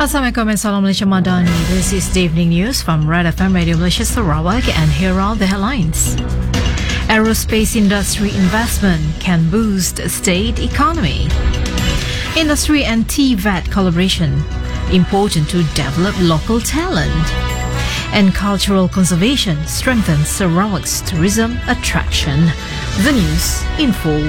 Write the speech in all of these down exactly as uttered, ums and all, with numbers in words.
Assalamualaikum and Salam Malaysia Madani. This is the evening news from Red F M Radio Malaysia Sarawak, and here are the headlines. Aerospace industry investment can boost state economy. Industry and T V A T collaboration important to develop local talent. And cultural conservation strengthens Sarawak's tourism attraction. The news in full.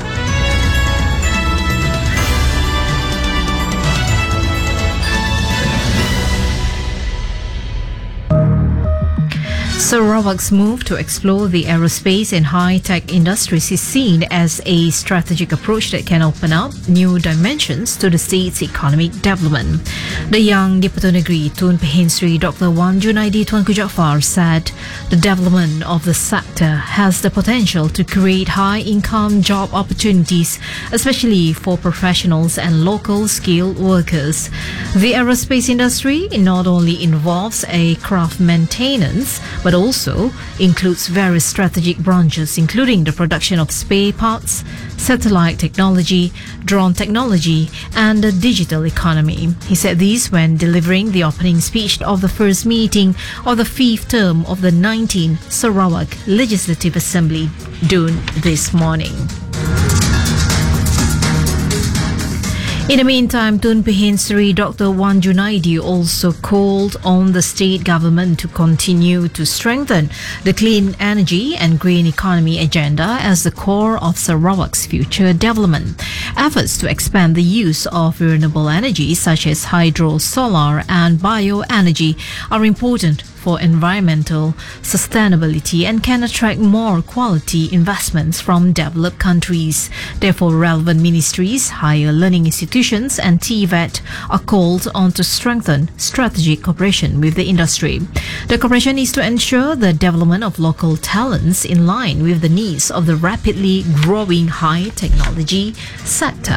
Sarawak's move to explore the aerospace and high-tech industries is seen as a strategic approach that can open up new dimensions to the state's economic development. The young Diputi Negeri Tun Pehin Sri Doctor Wan Junaidi Tuanku Jaafar said the development of the sector has the potential to create high-income job opportunities, especially for professionals and local skilled workers. The aerospace industry not only involves a craft maintenance, but also includes various strategic branches, including the production of spare parts, satellite technology, drone technology, and the digital economy. He said this when delivering the opening speech of the first meeting of the fifth term of the nineteenth Sarawak Legislative Assembly done this morning. In the meantime, Tun Pehin Sri Doctor Wan Junaidi also called on the state government to continue to strengthen the clean energy and green economy agenda as the core of Sarawak's future development. Efforts to expand the use of renewable energy such as hydro, solar and bioenergy are important for environmental sustainability and can attract more quality investments from developed countries. Therefore, relevant ministries, higher learning institutions and T V A T are called on to strengthen strategic cooperation with the industry. The cooperation is to ensure the development of local talents in line with the needs of the rapidly growing high technology sector.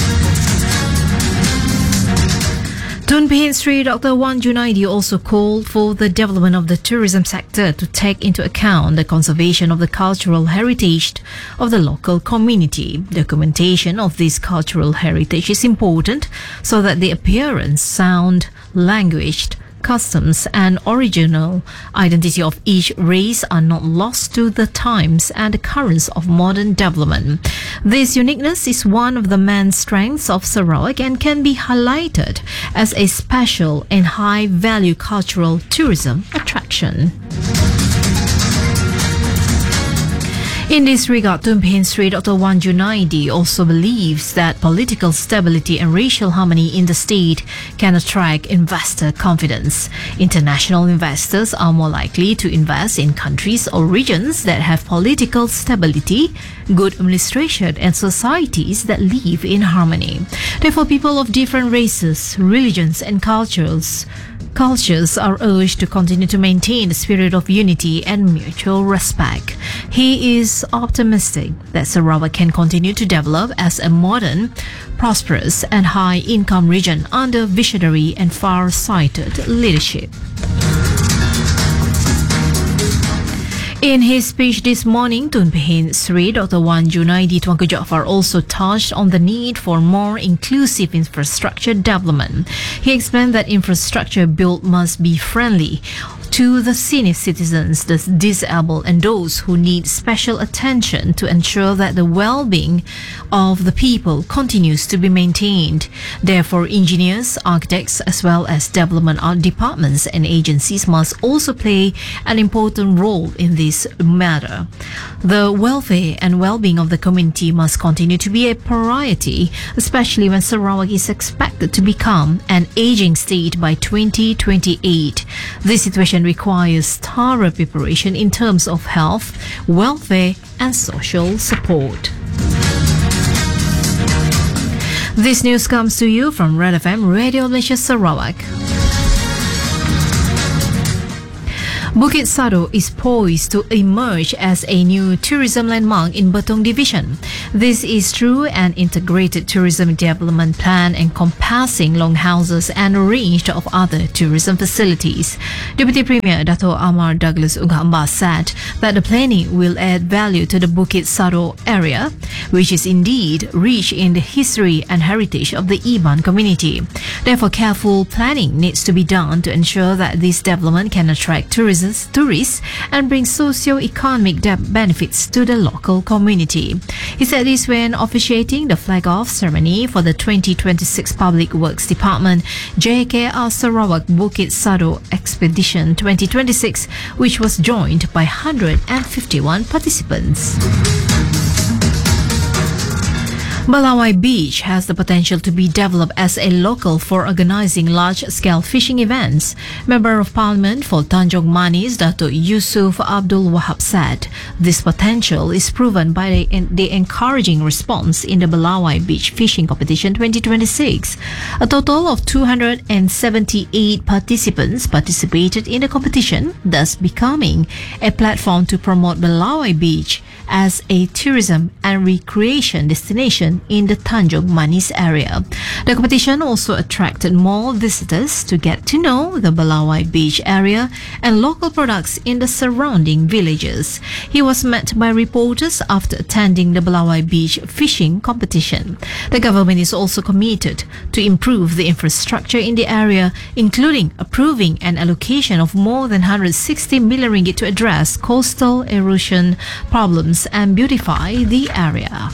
Tun Pehin Sri Doctor Wan Junaidi also called for the development of the tourism sector to take into account the conservation of the cultural heritage of the local community. Documentation of this cultural heritage is important so that the appearance, sound, language, customs and original identity of each race are not lost to the times and the currents of modern development. This uniqueness is one of the main strengths of Sarawak and can be highlighted as a special and high-value cultural tourism attraction. In this regard, Tun Pehin Sri Doctor Wan Junaidi also believes that political stability and racial harmony in the state can attract investor confidence. International investors are more likely to invest in countries or regions that have political stability, good administration, and societies that live in harmony. Therefore, people of different races, religions, and cultures Cultures are urged to continue to maintain the spirit of unity and mutual respect. He is optimistic that Sarawak can continue to develop as a modern, prosperous and high-income region under visionary and far-sighted leadership. In his speech this morning, Tun Pehin Sri Doctor Wan Junaidi Tuanku Jaafar also touched on the need for more inclusive infrastructure development. He explained that infrastructure built must be friendly to the senior citizens, the disabled and those who need special attention to ensure that the well-being of the people continues to be maintained. Therefore, engineers, architects as well as development art departments and agencies must also play an important role in this matter. The welfare and well-being of the community must continue to be a priority, especially when Sarawak is expected to become an aging state by twenty twenty-eight. This situation requires thorough preparation in terms of health, welfare and social support. This news comes to you from Red F M Radio Malaysia Sarawak. Bukit Sado is poised to emerge as a new tourism landmark in Betong Division. This is through an integrated tourism development plan encompassing longhouses and a range of other tourism facilities. Deputy Premier Dato Amar Douglas Ungamba said that the planning will add value to the Bukit Sado area, which is indeed rich in the history and heritage of the Iban community. Therefore, careful planning needs to be done to ensure that this development can attract tourism tourists and bring socio-economic benefits to the local community. He said this when officiating the flag-off ceremony for the twenty twenty-six Public Works Department J K R Sarawak Bukit Sado Expedition twenty twenty-six, which was joined by one hundred fifty-one participants. Balawai Beach has the potential to be developed as a local for organizing large-scale fishing events. Member of Parliament for Tanjung Manis, Dato Yusuf Abdul Wahab said this potential is proven by the, the encouraging response in the Balawai Beach Fishing Competition twenty twenty-six. A total of two hundred seventy-eight participants participated in the competition, thus becoming a platform to promote Balawai Beach as a tourism and recreation destination in the Tanjung Manis area. The competition also attracted more visitors to get to know the Balawai Beach area and local products in the surrounding villages. He was met by reporters after attending the Balawai Beach fishing competition. The government is also committed to improve the infrastructure in the area, including approving an allocation of more than one hundred sixty million ringgit to address coastal erosion problems and beautify the area.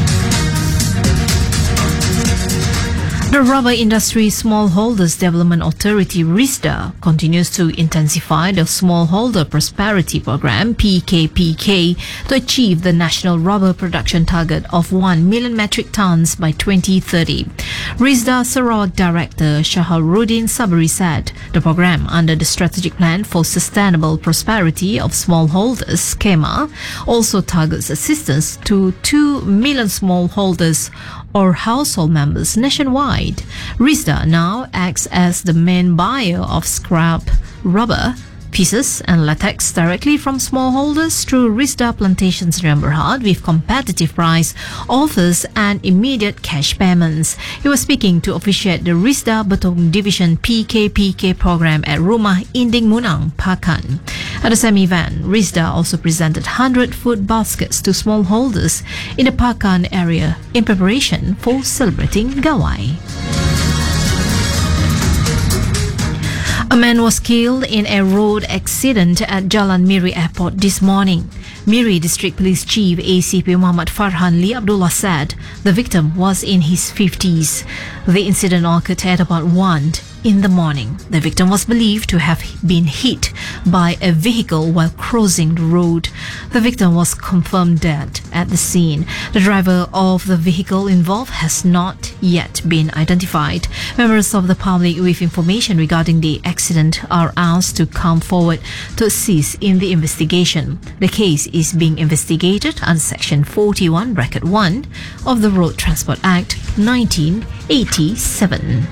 The Rubber Industry Smallholders Development Authority RISDA continues to intensify the Smallholder Prosperity Program P K P K to achieve the national rubber production target of one million metric tons by twenty thirty. RISDA Sarawak Director Shaharuddin Sabri said the program under the Strategic Plan for Sustainable Prosperity of Smallholders (SCEMA) also targets assistance to two million smallholders or household members nationwide. RISDA now acts as the main buyer of scrap rubber pieces and latex directly from smallholders through RISDA Plantations in Berhad with competitive price offers and immediate cash payments. He was speaking to officiate the RISDA Betong Division P K P K program at Rumah Inding Munang, Pakan. At the same event, RISDA also presented one hundred food baskets to smallholders in the Pakan area in preparation for celebrating Gawai. A man was killed in a road accident at Jalan Miri Airport this morning. Miri District Police Chief A C P Muhammad Farhan Lee Abdullah said the victim was in his fifties. The incident occurred at about one in the morning. The victim was believed to have been hit by a vehicle while crossing the road. The victim was confirmed dead at the scene. The driver of the vehicle involved has not yet been identified. Members of the public with information regarding the accident are asked to come forward to assist in the investigation. The case is being investigated under Section forty-one, Bracket one of the Road Transport Act nineteen eighty-seven.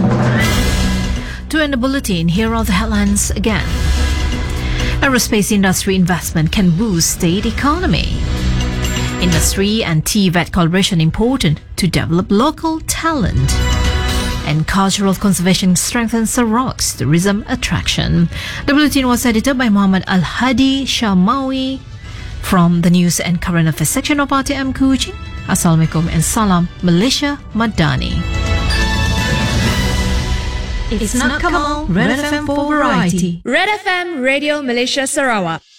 To end the bulletin, here are the headlines again. Aerospace industry investment can boost state economy. Industry and T V E T collaboration important to develop local talent. And cultural conservation strengthens Sarawak's tourism attraction. The bulletin was edited by Muhammad Al-Hadi Shamawi from the News and Current Affairs section of R T M Kuching. Assalamualaikum and Salam Malaysia Madani. It's, it's not Kamal, Red F M for variety. Red F M Radio Malaysia Sarawak.